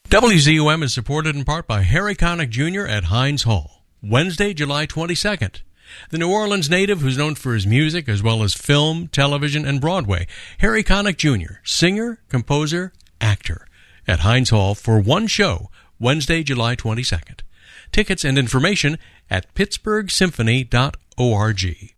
WZUM is supported in part by Harry Connick Jr. at Heinz Hall. Wednesday, July 22nd. The New Orleans native who's known for his music as well as film, television, and Broadway, Harry Connick Jr., singer, composer, actor, at Heinz Hall for one show, Wednesday, July 22nd. Tickets and information at pittsburghsymphony.org.